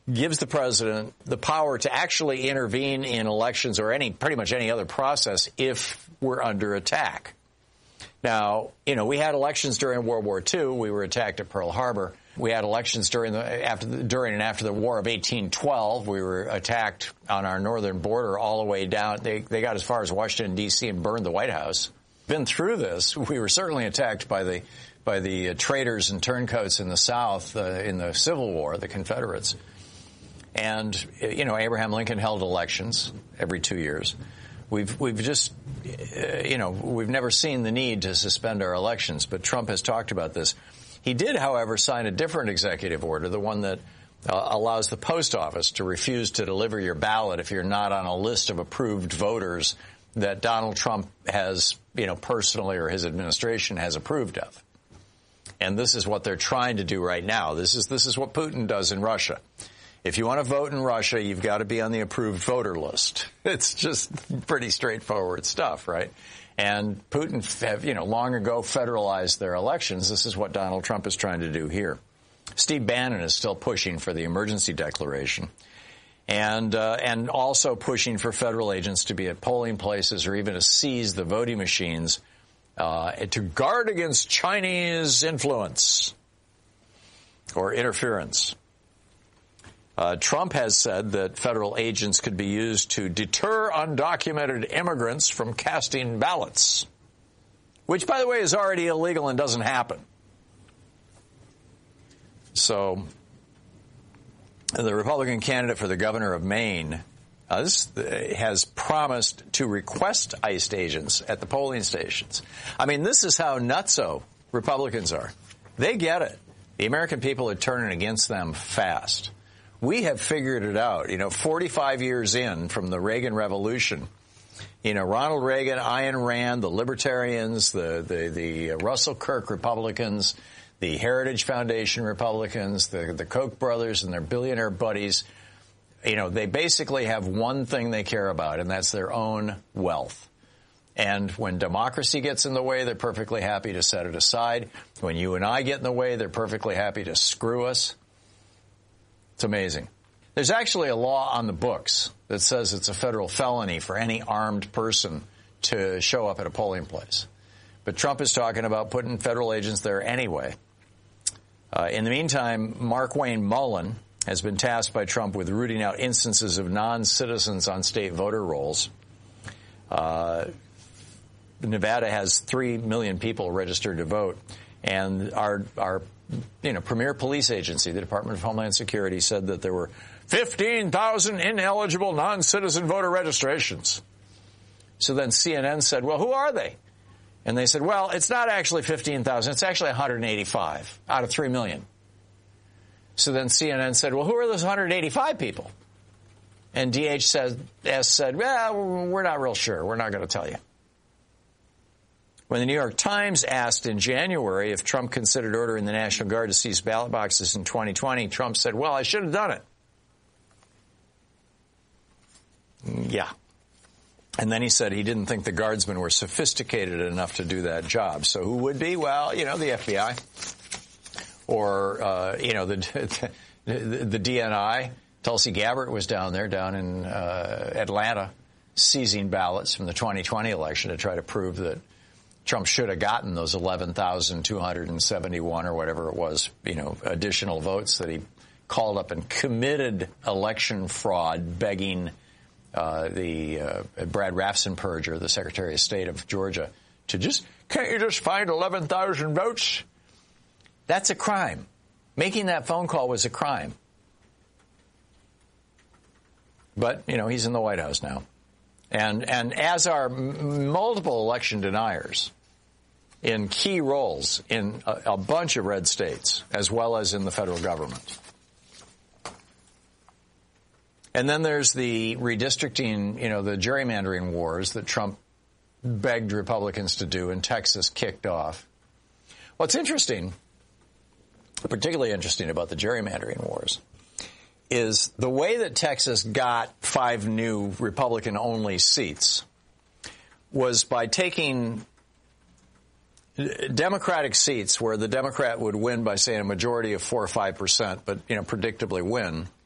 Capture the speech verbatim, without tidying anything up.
gives the president the power to actually intervene in elections or any pretty much any other process if we're under attack. Now, you know, we had elections during World War Two. We were attacked at Pearl Harbor. We had elections during the after the, during and after the War of eighteen twelve. We were attacked on our northern border all the way down. They they got as far as Washington D C and burned the White House. Been through this. We were certainly attacked by the by the uh, traitors and turncoats in the South uh, in the Civil War, the Confederates. And you know, Abraham Lincoln held elections every two years. We've we've just, uh, you know, we've never seen the need to suspend our elections, but Trump has talked about this. He did, however, sign a different executive order, the one that uh, allows the post office to refuse to deliver your ballot if you're not on a list of approved voters that Donald Trump has, you know, personally or his administration has approved of. And this is what they're trying to do right now. This is this is what Putin does in Russia. If you want to vote in Russia, you've got to be on the approved voter list. It's just pretty straightforward stuff, right? And Putin, have, you know, long ago federalized their elections. This is what Donald Trump is trying to do here. Steve Bannon is still pushing for the emergency declaration, and uh, and also pushing for federal agents to be at polling places or even to seize the voting machines uh, to guard against Chinese influence or interference. Uh, Trump has said that federal agents could be used to deter undocumented immigrants from casting ballots, which, by the way, is already illegal and doesn't happen. So the Republican candidate for the governor of Maine uh, this, uh, has promised to request ICE agents at the polling stations. I mean, this is how nutso Republicans are. They get it. The American people are turning against them fast. We have figured it out. You know, forty-five years in from the Reagan Revolution, you know, Ronald Reagan, Ayn Rand, the Libertarians, the, the, the Russell Kirk Republicans, the Heritage Foundation Republicans, the, the Koch brothers and their billionaire buddies, you know, they basically have one thing they care about, and that's their own wealth. And when democracy gets in the way, they're perfectly happy to set it aside. When you and I get in the way, they're perfectly happy to screw us. It's amazing. There's actually a law on the books that says it's a federal felony for any armed person to show up at a polling place. But Trump is talking about putting federal agents there anyway. Uh, in the meantime, Markwayne Mullin has been tasked by Trump with rooting out instances of non-citizens on state voter rolls. Uh, Nevada has three million people registered to vote, and our our you know, premier police agency, the Department of Homeland Security, said that there were fifteen thousand ineligible non-citizen voter registrations. So then C N N said, well, who are they? And they said, well, it's not actually fifteen thousand. It's actually one hundred eighty-five out of three million. So then C N N said, well, who are those one hundred eighty-five people? And D H said, S said, well, we're not real sure. We're not going to tell you. When the New York Times asked in January if Trump considered ordering the National Guard to seize ballot boxes in twenty twenty, Trump said, well, I should have done it. Yeah. And then he said he didn't think the guardsmen were sophisticated enough to do that job. So who would be? Well, you know, the F B I or, uh, you know, the, the, the D N I. Tulsi Gabbard was down there, down in uh, Atlanta, seizing ballots from the twenty twenty election to try to prove that Trump should have gotten those eleven thousand two hundred seventy-one or whatever it was, you know, additional votes that he called up and committed election fraud, begging uh, the uh, Brad Raffensperger, the Secretary of State of Georgia, to just, can't you just find eleven thousand votes? That's a crime. Making that phone call was a crime. But, you know, he's in the White House now. And and as are m- multiple election deniers in key roles in a, a bunch of red states, as well as in the federal government. And then there's the redistricting, you know, the gerrymandering wars that Trump begged Republicans to do and Texas kicked off. What's interesting, particularly interesting about the gerrymandering wars, is the way that Texas got five new Republican-only seats was by taking Democratic seats where the Democrat would win by, say, a majority of four or five percent, but, you know, predictably win,